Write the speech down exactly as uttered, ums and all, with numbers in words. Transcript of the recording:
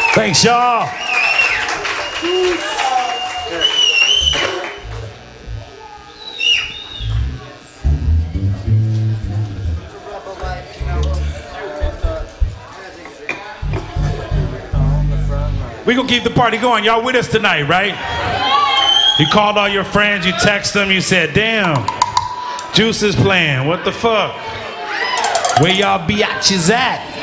Thanks, y'all. We gonna keep the party going. Y'all with us tonight, right? You called all your friends, you text them, you said, damn, Juice is playing. What the fuck? Where y'all biatches at?